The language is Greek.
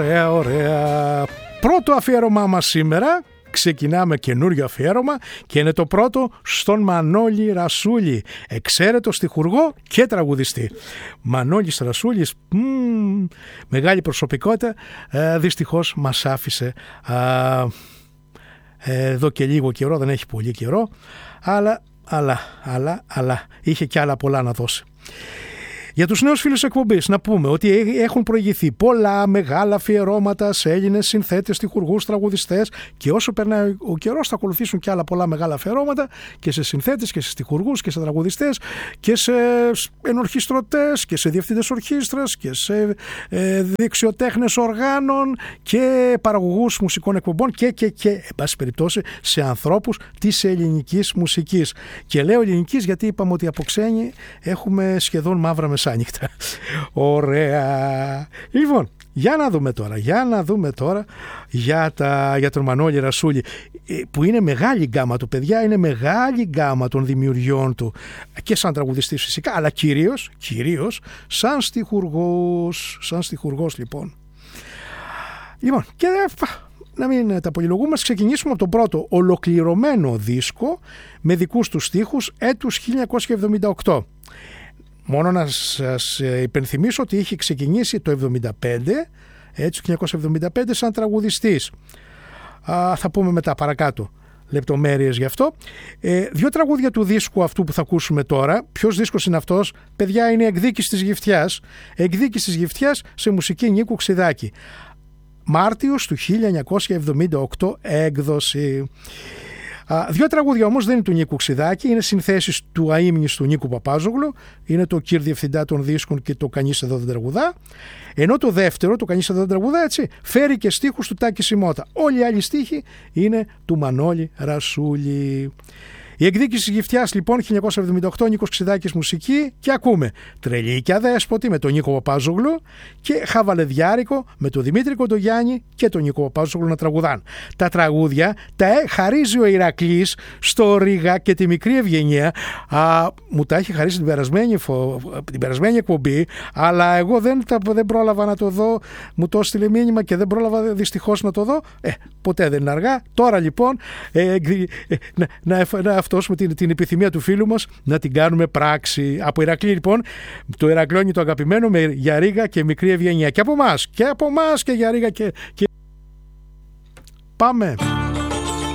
Ωραία, ωραία. Πρώτο αφιέρωμά μας σήμερα. Ξεκινάμε καινούριο αφιέρωμα και είναι το πρώτο στον Μανώλη Ρασούλη, εξαίρετο στιχουργό και τραγουδιστή. Μανώλης Ρασούλης, μεγάλη προσωπικότητα, δυστυχώς μας άφησε εδώ και λίγο καιρό, δεν έχει πολύ καιρό, αλλά είχε και άλλα πολλά να δώσει. Για τους νέους φίλους εκπομπής να πούμε ότι έχουν προηγηθεί πολλά μεγάλα αφιερώματα σε Έλληνες συνθέτες, στιχουργούς, τραγουδιστές και όσο περνάει ο καιρός θα ακολουθήσουν και άλλα πολλά μεγάλα αφιερώματα και σε συνθέτες και σε στιχουργούς και σε τραγουδιστές και σε ενορχιστρωτές και σε διευθυντές ορχήστρας και σε δεξιοτέχνες οργάνων και παραγωγούς μουσικών εκπομπών και εν πάση περιπτώσει σε ανθρώπους της ελληνικής μουσικής. Και λέω ελληνικής γιατί είπαμε ότι από ξένοι έχουμε σχεδόν μαύρα μεσάνυχτα. Ωραία. Λοιπόν, για να δούμε τώρα για τον Μανώλη Ρασούλη, που είναι μεγάλη γκάμα του, παιδιά, είναι μεγάλη γκάμα των δημιουργιών του και σαν τραγουδιστής φυσικά, αλλά κυρίως σαν στιχουργός λοιπόν. Λοιπόν, και να μην τα πολυλογούμε, ξεκινήσουμε από τον πρώτο ολοκληρωμένο δίσκο με δικούς του στίχους έτους 1978. Μόνο να σας υπενθυμίσω ότι είχε ξεκινήσει το 1975 σαν τραγουδιστής. Θα πούμε μετά παρακάτω λεπτομέρειες γι' αυτό. Δύο τραγούδια του δίσκου αυτού που θα ακούσουμε τώρα. Ποιος δίσκος είναι αυτός? Παιδιά, είναι Εκδίκηση της Γυφτιάς. Εκδίκηση της Γυφτιάς σε μουσική Νίκου Ξιδάκη. Μάρτιος του 1978 έκδοση. Δύο τραγούδια όμως δεν είναι του Νίκου Ξιδάκη, είναι συνθέσεις του αείμνηστου Νίκου Παπάζογλου, είναι το «Κύρ Διευθυντά των Δίσκων» και το «Κανείς εδώ δεν τραγουδά», ενώ το δεύτερο, το «Κανείς εδώ δεν τραγουδά», έτσι, φέρει και στίχους του Τάκη Σιμώτα. Όλοι οι άλλοι στίχοι είναι του Μανώλη Ρασούλη. Η Εκδίκηση της Γυφτιάς λοιπόν 1978, Νίκος Ξιδάκης μουσική, και ακούμε Τρελή και Αδέσποτη με τον Νίκο Παπάζογλου και Χαβαλεδιάρικο με τον Δημήτρη Κοντογιάννη και τον Νίκο Παπάζογλου να τραγουδάν. Τα τραγούδια τα χαρίζει ο Ηρακλής στο Ρίγα και τη Μικρή Ευγενία. Μου τα έχει χαρίσει την περασμένη εκπομπή, αλλά εγώ δεν πρόλαβα να το δω. Μου το έστειλε μήνυμα και δεν πρόλαβα δυστυχώς να το δω. Ποτέ δεν είναι αργά. Τώρα λοιπόν να αυτόσουμε την επιθυμία του φίλου μας να την κάνουμε πράξη. Από Ηρακλή λοιπόν, το Ηρακλώνι το αγαπημένο με για Ρίγα και Μικρή Ευγενία. Και από εμάς και για Ρίγα και... Πάμε!